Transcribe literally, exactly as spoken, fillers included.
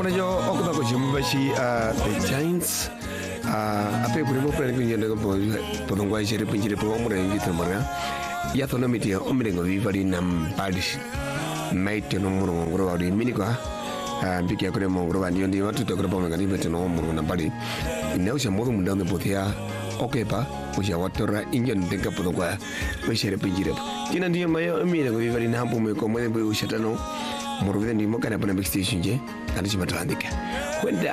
Mana jo okta ko jumba shi the Giants ape primo pre ko nyende ko podong kwa jere pinjire po mo rengi tramara ya to no mitia o mirengo vivari nam padish mate no mo ngoro adi mini ko biki akore mo ngoro bandi ndi watu to ko po ngani bete no mo nam padi ne o shamo mo ndande potia okepa o ya watora inyon de ka podong kwa ko jere pinjire tina ndi mayo mirengo vivari nam po mo ko mo de bo shatano mo rovende ndi mo kana pa na backstation je ani chimatandika kwenda